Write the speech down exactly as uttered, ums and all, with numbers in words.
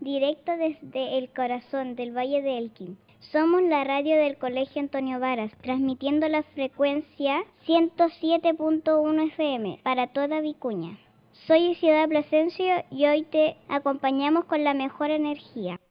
directo desde el corazón del Valle de Elqui. Somos la radio del Colegio Antonio Varas, transmitiendo la frecuencia ciento siete punto uno F M para toda Vicuña. Soy Isidora Plasencia y hoy te acompañamos con la mejor energía.